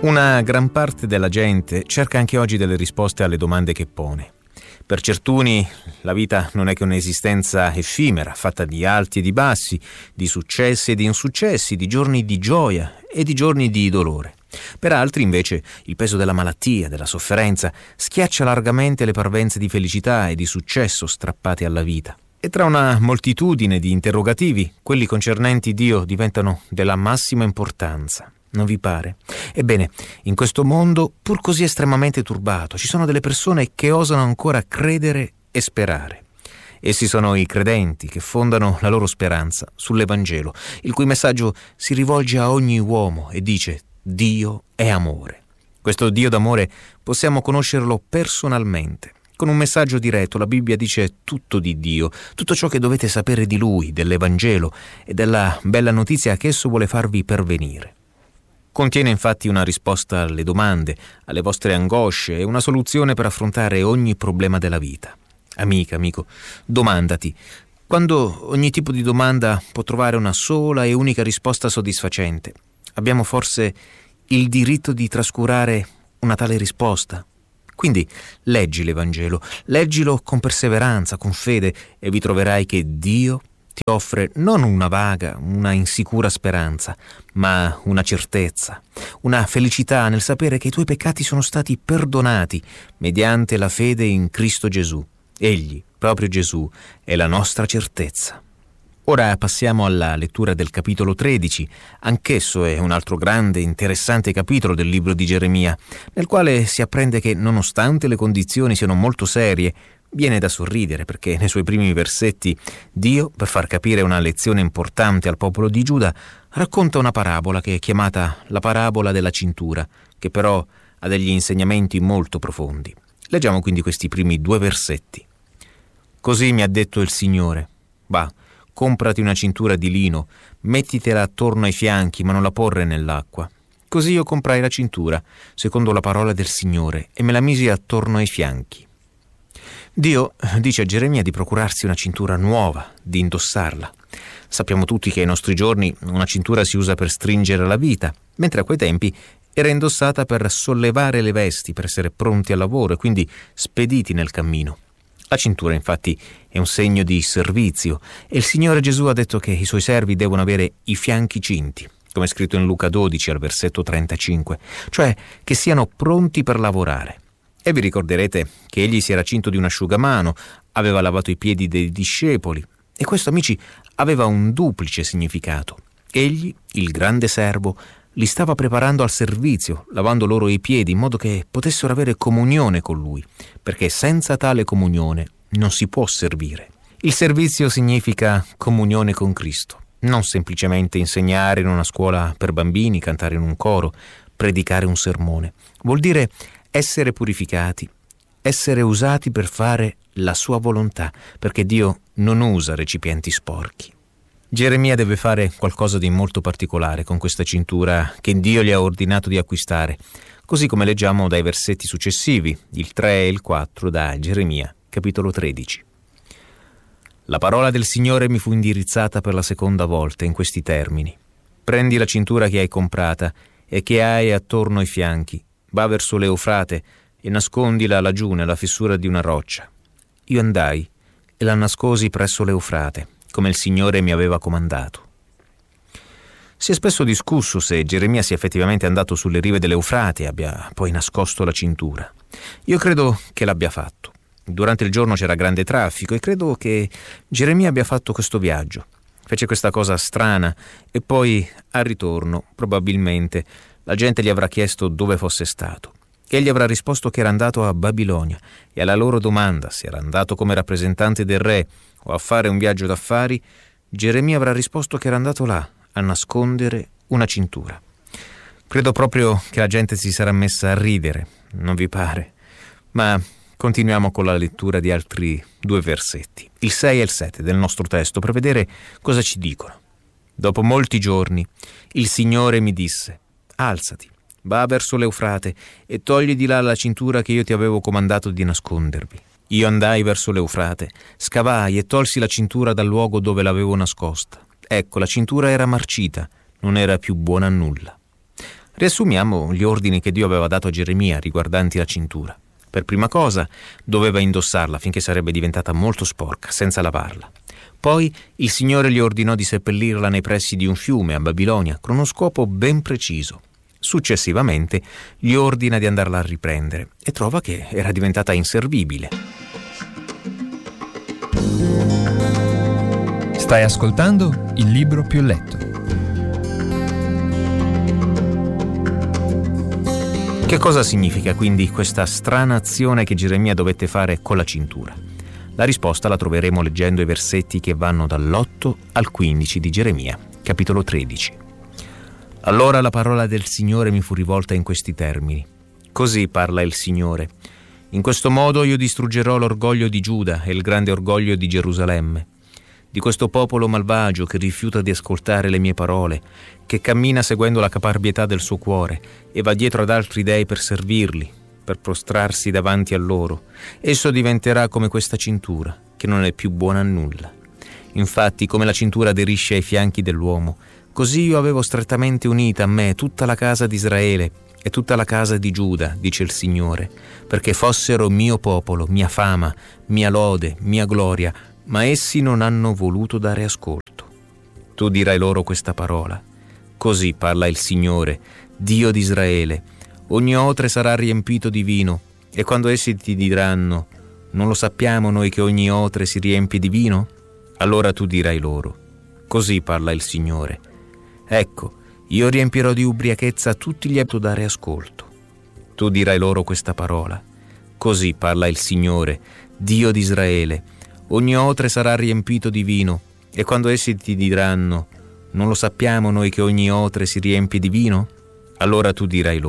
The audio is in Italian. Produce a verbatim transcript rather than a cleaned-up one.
Una gran parte della gente cerca anche oggi delle risposte alle domande che pone. Per certuni la vita non è che un'esistenza effimera, fatta di alti e di bassi, di successi e di insuccessi, di giorni di gioia e di giorni di dolore. Per altri, invece, il peso della malattia, della sofferenza, schiaccia largamente le parvenze di felicità e di successo strappate alla vita. E tra una moltitudine di interrogativi, quelli concernenti Dio diventano della massima importanza. Non vi pare? Ebbene, in questo mondo, pur così estremamente turbato, ci sono delle persone che osano ancora credere e sperare. Essi sono i credenti che fondano la loro speranza sull'Evangelo, il cui messaggio si rivolge a ogni uomo e dice: Dio è amore. Questo Dio d'amore possiamo conoscerlo personalmente. Con un messaggio diretto la Bibbia dice tutto di Dio, tutto ciò che dovete sapere di Lui, dell'Evangelo e della bella notizia che esso vuole farvi pervenire. Contiene infatti una risposta alle domande, alle vostre angosce e una soluzione per affrontare ogni problema della vita. Amica, amico, domandati, quando ogni tipo di domanda può trovare una sola e unica risposta soddisfacente, abbiamo forse il diritto di trascurare una tale risposta? Quindi leggi l'Evangelo, leggilo con perseveranza, con fede, e vi troverai che Dio ti offre non una vaga, una insicura speranza, ma una certezza, una felicità nel sapere che i tuoi peccati sono stati perdonati mediante la fede in Cristo Gesù. Egli, proprio Gesù, è la nostra certezza. Ora passiamo alla lettura del capitolo tredici. Anch'esso è un altro grande e interessante capitolo del libro di Geremia, nel quale si apprende che, nonostante le condizioni siano molto serie, viene da sorridere, perché nei suoi primi versetti Dio, per far capire una lezione importante al popolo di Giuda, racconta una parabola che è chiamata la parabola della cintura, che però ha degli insegnamenti molto profondi. Leggiamo quindi questi primi due versetti. Così mi ha detto il Signore: va, comprati una cintura di lino, mettitela attorno ai fianchi, ma non la porre nell'acqua. Così io comprai la cintura, secondo la parola del Signore, e me la misi attorno ai fianchi. Dio dice a Geremia di procurarsi una cintura nuova, di indossarla. Sappiamo tutti che ai nostri giorni una cintura si usa per stringere la vita, mentre a quei tempi era indossata per sollevare le vesti, per essere pronti al lavoro e quindi spediti nel cammino. La cintura, infatti, è un segno di servizio, e il Signore Gesù ha detto che i suoi servi devono avere i fianchi cinti, come è scritto in Luca dodici al versetto trentacinque, cioè che siano pronti per lavorare. E vi ricorderete che egli si era cinto di un asciugamano, aveva lavato i piedi dei discepoli, e questo, amici, aveva un duplice significato. Egli, il grande servo, li stava preparando al servizio, lavando loro i piedi in modo che potessero avere comunione con lui, perché senza tale comunione non si può servire. Il servizio significa comunione con Cristo, non semplicemente insegnare in una scuola per bambini, cantare in un coro, predicare un sermone. Vuol dire essere purificati, essere usati per fare la sua volontà, perché Dio non usa recipienti sporchi. Geremia deve fare qualcosa di molto particolare con questa cintura che Dio gli ha ordinato di acquistare, così come leggiamo dai versetti successivi, il tre e il quattro, da Geremia, capitolo tredici. La parola del Signore mi fu indirizzata per la seconda volta in questi termini: prendi la cintura che hai comprata e che hai attorno ai fianchi, va verso l'Eufrate e nascondila laggiù nella fessura di una roccia. Io andai e la nascosi presso l'Eufrate, come il Signore mi aveva comandato. Si è spesso discusso se Geremia sia effettivamente andato sulle rive dell'Eufrate e abbia poi nascosto la cintura. Io credo che l'abbia fatto. Durante il giorno c'era grande traffico e credo che Geremia abbia fatto questo viaggio. Fece questa cosa strana e poi, al ritorno, probabilmente, la gente gli avrà chiesto dove fosse stato. Egli avrà risposto che era andato a Babilonia, e alla loro domanda se era andato come rappresentante del re o a fare un viaggio d'affari, Geremia avrà risposto che era andato là a nascondere una cintura. Credo proprio che la gente si sarà messa a ridere, non vi pare? Ma continuiamo con la lettura di altri due versetti, il sei e il sette del nostro testo, per vedere cosa ci dicono. Dopo molti giorni il Signore mi disse: alzati, va verso l'Eufrate e togli di là la cintura che io ti avevo comandato di nascondervi. Io andai verso l'Eufrate, scavai e tolsi la cintura dal luogo dove l'avevo nascosta. Ecco, la cintura era marcita, non era più buona a nulla. Riassumiamo gli ordini che Dio aveva dato a Geremia riguardanti la cintura. Per prima cosa, doveva indossarla finché sarebbe diventata molto sporca, senza lavarla. Poi il Signore gli ordinò di seppellirla nei pressi di un fiume a Babilonia, con uno scopo ben preciso. Successivamente gli ordina di andarla a riprendere e trova che era diventata inservibile. Stai ascoltando Il Libro Più Letto. Che cosa significa quindi questa strana azione che Geremia dovette fare con la cintura? La risposta la troveremo leggendo i versetti che vanno dall'otto al quindici di Geremia, capitolo tredici. Allora la parola del Signore mi fu rivolta in questi termini. Così parla il Signore. In questo modo io distruggerò l'orgoglio di Giuda e il grande orgoglio di Gerusalemme, di questo popolo malvagio che rifiuta di ascoltare le mie parole, che cammina seguendo la caparbietà del suo cuore e va dietro ad altri dei per servirli, per prostrarsi davanti a loro. Esso diventerà come questa cintura, che non è più buona a nulla. Infatti, come la cintura aderisce ai fianchi dell'uomo, così io avevo strettamente unita a me tutta la casa di Israele e tutta la casa di Giuda, dice il Signore, perché fossero mio popolo, mia fama, mia lode, mia gloria, ma essi non hanno voluto dare ascolto. Tu dirai loro questa parola. Così parla il Signore, Dio di Israele. Ogni otre sarà riempito di vino, e quando essi ti diranno: non lo sappiamo noi che ogni otre si riempie di vino? Allora tu dirai loro: così parla il Signore. Ecco, io riempirò di ubriachezza tutti gli ebeti a dare ascolto. Tu dirai loro questa parola. Così parla il Signore, Dio di Israele. Ogni otre sarà riempito di vino, e quando essi ti diranno: non lo sappiamo noi che ogni otre si riempie di vino? Allora tu dirai loro: